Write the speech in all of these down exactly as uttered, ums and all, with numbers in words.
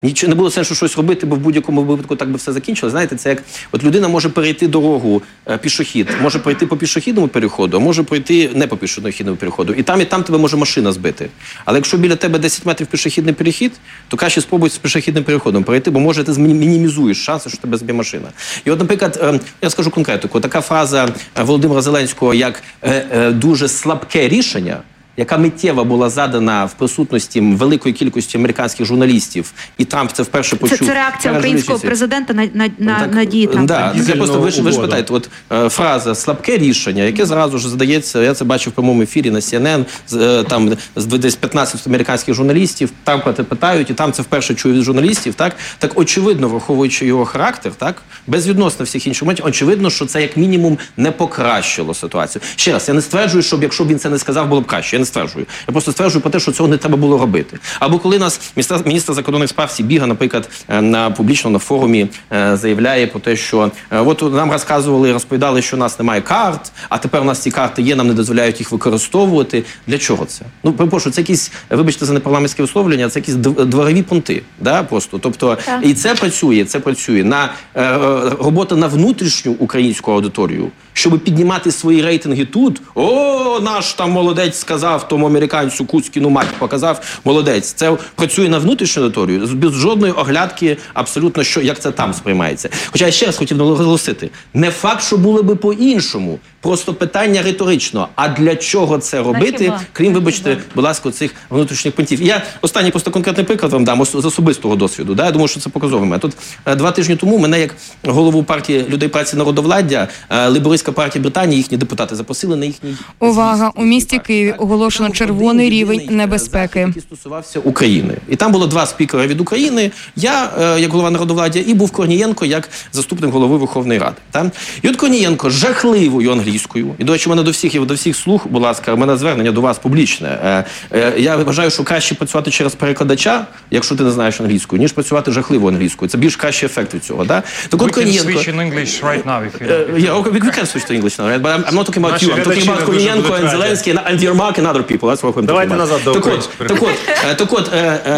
Нічого не було сенсу щось робити, бо в будь-якому випадку так би все закінчилося. Знаєте, це як от людина може перейти дорогу, е, пішохід, може пройти по пішохідному переходу, а може пройти не по пішохідному переходу. І там, і там тебе може машина збити. Але якщо біля тебе десять метрів пішохідний перехід, то краще спробуй з пішохідним переходом перейти, бо може ти мінімізуєш шанси, що тебе зб'є машина. І от, наприклад, е, я скажу конкретику, така фраза Володимира Зеленського як е, е, дуже слабке рішення, яка миттєво була задана в присутності великої кількості американських журналістів, і Трамп це вперше почув. Це, це реакція українського президента на, на, на, так, на дії Трампа. Да, так, просто, ви, ви ж питаєте, от е, фраза «слабке рішення», яке зразу ж здається, я це бачив в прямому ефірі на Сі Ен Ен, з, там з десь п'ятнадцять американських журналістів, там про це питають, і там це вперше чую від журналістів, так? Так очевидно, враховуючи його характер, так? Безвідносно всіх інших моментів, очевидно, що це як мінімум не покращило ситуацію. Ще раз, я не стверджую, щоб якщо б він це не сказав, було б краще. Я не стверджую. Я просто стверджую про те, що цього не треба було робити. Або коли нас міністр, міністр закордонних справ Сібіга, наприклад, на публічно на форумі е, заявляє про те, що е, от нам розказували, розповідали, що у нас немає карт, а тепер у нас ці карти є, нам не дозволяють їх використовувати. Для чого це? Ну, перепрошую, це якісь, вибачте за непарламентське висловлення, це якісь дворові понти, да, просто. Тобто, так. І це працює, це працює на е, робота на внутрішню українську аудиторію, щоб піднімати свої рейтинги тут. О, наш там молодець сказав тому американцю Куцькіну мать показав, молодець. Це працює на внутрішню аудиторію, без жодної оглядки абсолютно, що, як це там сприймається. Хоча я ще раз хотів наголосити, не факт, що було би по-іншому, просто питання риторично. А для чого це робити, крім, вибачте, будь ласка, цих внутрішніх пунктів. Я останній просто конкретний приклад вам дам з особистого досвіду. Да? Я думаю, що це показовий метод. Два тижні тому мене, як голову партії людей праці народовладдя, лейбористська партія Британії, їхні депутати запросили на їхній... Увага! У місті Києві оголошено червоний рівень небезпеки. Який стосувався України. І там було два спікери від України. Я, як голова народовладдя, і був Корнієнко, як заступник голови Верховної Ради. Там. І от Корнієнко жахливою англійською. І, до речі, у мене до всіх, до всіх слух, будь ласка, у мене звернення до вас публічне. Я вважаю, що краще працювати через перекладача, якщо ти не знаєш англійську, ніж працювати жахливою англійською. Це більш кращий ефект від цього. Да? Так от Корнієнко... We can switch in English right now, if you uh, yeah, okay, we can switch to English now, right? But I'm, I'm not talking about you. I'm talking about Корнієнко and Zelensky and Yermak and other people. That's what I'm Давайте назад до української. Так от, так от,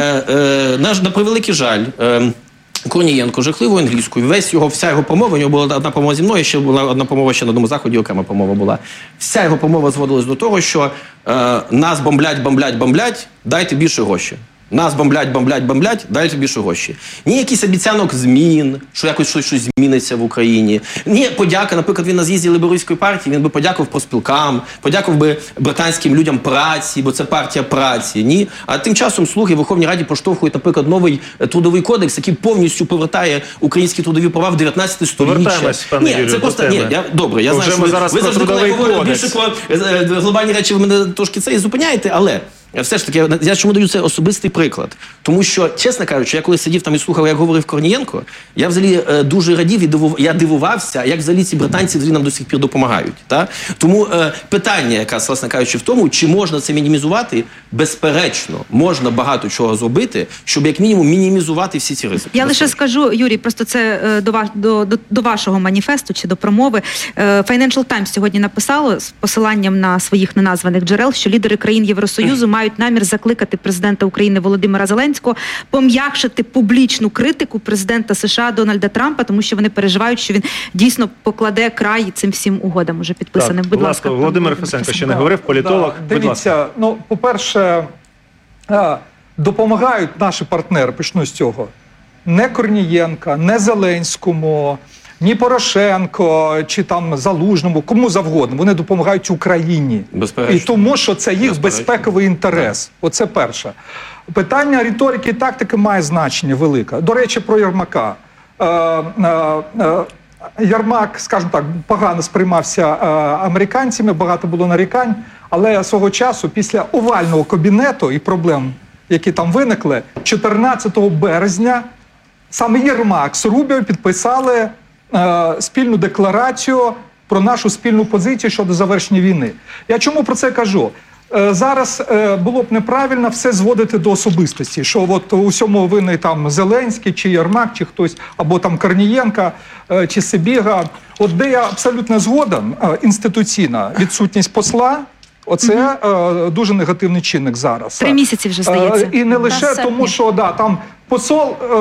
наш, на превеликий жаль, Корнієнко жахливою англійською, весь його, вся його промова, у нього була одна промова зі мною, ще була одна промова ще на одному заході, окрема промова була. Вся його промова зводилась до того, що е, нас бомблять, бомблять, бомблять, дайте більше гроші. Нас бомблять, бомблять, бомблять, дайте більше гроші. Ні якийсь обіцянок змін, що якось щось, щось зміниться в Україні. Ні подяка, наприклад, він на з'їзді лейбористської партії, він би подякував профспілкам, подякував би британським людям праці, бо це партія праці. Ні. А тим часом слуги в Верховній Раді поштовхують, наприклад, новий трудовий кодекс, який повністю повертає українські трудові права в дев'ятнадцяте сторіччя. Повертаємось, пане Юрію, ні, це просто, ні, я, добре, я то знаю, що ви, ви завжди, коли говорите більше про глобальні речі, ви мене трошки це і зупиняєте, але... Все ж таки, я чому даю це особистий приклад? Тому що, чесно кажучи, я коли сидів там і слухав, як говорив Корнієнко, я взагалі е, дуже радів і дивув, я дивувався, як взагалі ці британці взагалі нам до сих пір допомагають. Та? Тому е, питання, якраз, власне кажучи, в тому, чи можна це мінімізувати, безперечно, можна багато чого зробити, щоб як мінімум мінімізувати всі ці ризики. Я лише скажу, Юрій, просто це е, до, ваш, до, до, до вашого маніфесту чи до промови. Е, Financial Times сьогодні написало з посиланням на своїх неназваних джерел, що лідери країн Євросоюзу мають мають намір закликати президента України Володимира Зеленського пом'якшити публічну критику президента США Дональда Трампа, тому що вони переживають, що він дійсно покладе край цим всім угодам уже підписаним. Так, будь ласка, Володимир Фесенко ще не говорив, політолог. Да, дивіться, ну, по-перше, допомагають наші партнери, почну з цього, не Корнієнка, не Зеленському, ні Порошенко, чи там Залужному, кому завгодно. Вони допомагають Україні. Безперечно. І тому, що це їх безпековий інтерес. Оце перше. Питання риторики і тактики має значення велике. До речі, про Єрмака. Е, е, е, Єрмак, скажімо так, погано сприймався е, американцями, багато було нарікань, але свого часу, після овального кабінету і проблем, які там виникли, чотирнадцятого березня саме Єрмак з Рубіо підписали спільну декларацію про нашу спільну позицію щодо завершення війни. Я чому про це кажу? Зараз було б неправильно все зводити до особистості, що от у всьому винний там Зеленський, чи Єрмак, чи хтось, або там Корнієнка, чи Сибіга. От де я абсолютно згоден, інституційна відсутність посла Оце е, дуже негативний чинник зараз. Три місяці вже, здається. Е, і не лише До тому, серпня. що да, там посол... е,